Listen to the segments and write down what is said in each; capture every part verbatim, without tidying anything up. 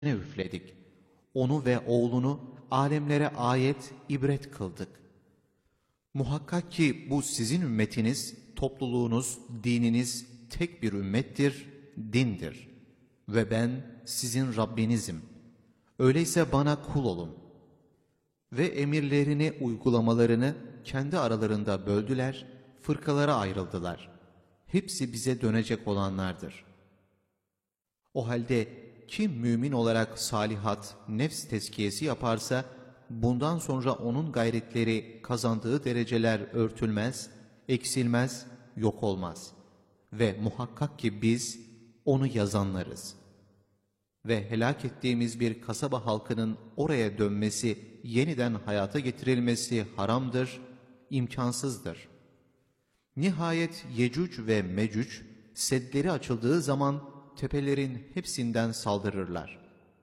üfledik. Onu ve oğlunu alemlere ayet, ibret kıldık. Muhakkak ki bu sizin ümmetiniz, topluluğunuz, dininiz tek bir ümmettir, dindir. Ve ben sizin Rabbinizim. Öyleyse bana kul olun. Ve emirlerini, uygulamalarını kendi aralarında böldüler, fırkalara ayrıldılar. Hepsi bize dönecek olanlardır. O halde kim mümin olarak salihat, nefs tezkiyesi yaparsa, bundan sonra onun gayretleri, kazandığı dereceler örtülmez, eksilmez, yok olmaz. Ve muhakkak ki biz onu yazanlarız. Ve helak ettiğimiz bir kasaba halkının oraya dönmesi, yeniden hayata getirilmesi haramdır, imkansızdır. Nihayet Yecüc ve Mecüc, sedleri açıldığı zaman tepelerin hepsinden saldırırlar.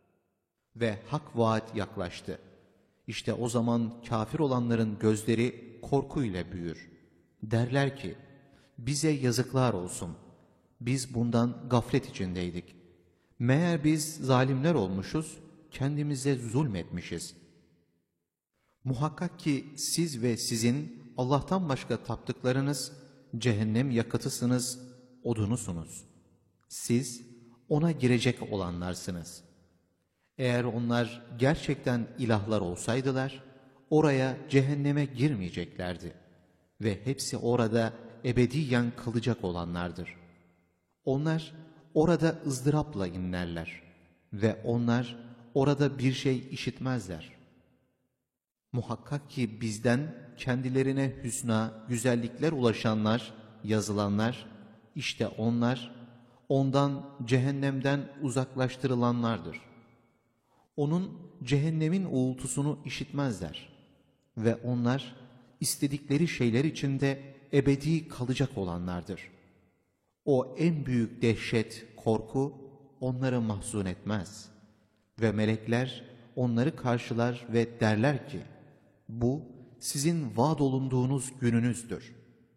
Ve hak vaat yaklaştı. İşte o zaman kafir olanların gözleri korkuyla büyür. Derler ki, bize yazıklar olsun. Biz bundan gaflet içindeydik. Meğer biz zalimler olmuşuz, kendimize zulmetmişiz. Muhakkak ki siz ve sizin Allah'tan başka taptıklarınız cehennem yakıtısınız, odunusunuz. Siz ona girecek olanlarsınız. Eğer onlar gerçekten ilahlar olsaydılar, oraya cehenneme girmeyeceklerdi. Ve hepsi orada ebediyen kalacak olanlardır. Onlar orada ızdırapla inlerler ve onlar orada bir şey işitmezler. Muhakkak ki bizden kendilerine hüsna, güzellikler ulaşanlar, yazılanlar, işte onlar, ondan, cehennemden uzaklaştırılanlardır. Onun cehennemin uğultusunu işitmezler ve onlar istedikleri şeyler içinde ebedi kalacak olanlardır. O en büyük dehşet, korku onları mahzun etmez. Ve melekler onları karşılar ve derler ki, bu sizin vaad olunduğunuz gününüzdür.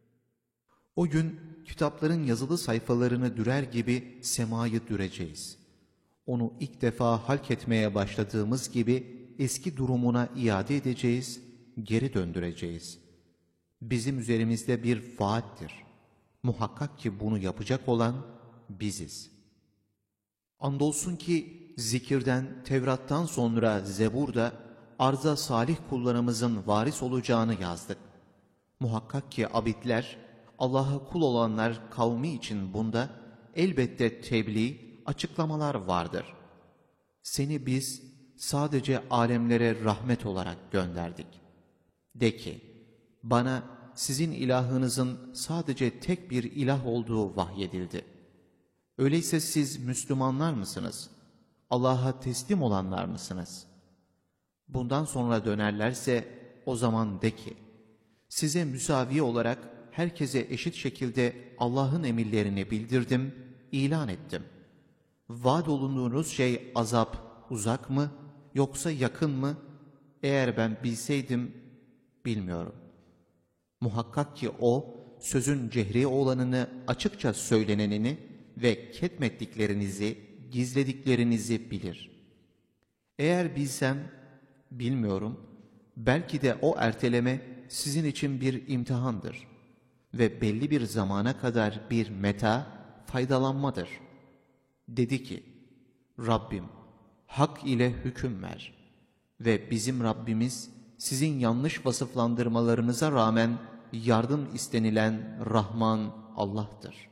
O gün kitapların yazılı sayfalarını dürer gibi semayı düreceğiz. Onu ilk defa halk etmeye başladığımız gibi eski durumuna iade edeceğiz, geri döndüreceğiz. Bizim üzerimizde bir vaattir. Muhakkak ki bunu yapacak olan biziz. Andolsun ki zikirden, Tevrat'tan sonra Zebur'da arza salih kullarımızın varis olacağını yazdık. Muhakkak ki abidler, Allah'a kul olanlar kavmi için bunda elbette tebliğ, açıklamalar vardır. Seni biz sadece alemlere rahmet olarak gönderdik. De ki, bana sizin ilahınızın sadece tek bir ilah olduğu vahyedildi. Öyleyse siz Müslümanlar mısınız? Allah'a teslim olanlar mısınız? Bundan sonra dönerlerse o zaman de ki, size müsavi olarak herkese eşit şekilde Allah'ın emirlerini bildirdim, ilan ettim. Vaad olunduğunuz şey azap uzak mı yoksa yakın mı? Eğer ben bilseydim bilmiyorum. Muhakkak ki o sözün cehri olanını, açıkça söylenenini ve ketmettiklerinizi, gizlediklerinizi bilir. Eğer bilsem bilmiyorum, belki de o erteleme sizin için bir imtihandır ve belli bir zamana kadar bir meta, faydalanmadır. Dedi ki, Rabbim hak ile hüküm ver ve bizim Rabbimiz sizin yanlış vasıflandırmalarınıza rağmen yardım istenilen Rahman Allah'tır.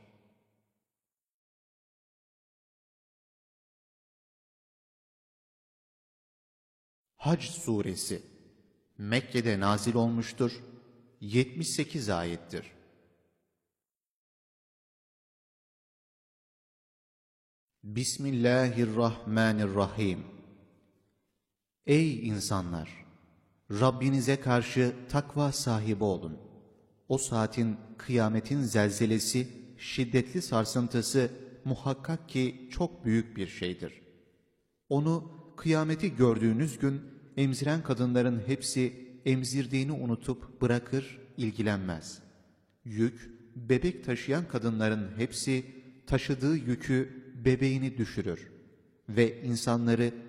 Hac Suresi Mekke'de nazil olmuştur, yetmiş sekiz ayettir. Bismillahirrahmanirrahim. Ey insanlar! Rabbinize karşı takva sahibi olun. O saatin, kıyametin zelzelesi, şiddetli sarsıntısı muhakkak ki çok büyük bir şeydir. Onu, kıyameti gördüğünüz gün emziren kadınların hepsi emzirdiğini unutup bırakır, ilgilenmez. Yük, bebek taşıyan kadınların hepsi taşıdığı yükü, bebeğini düşürür ve insanları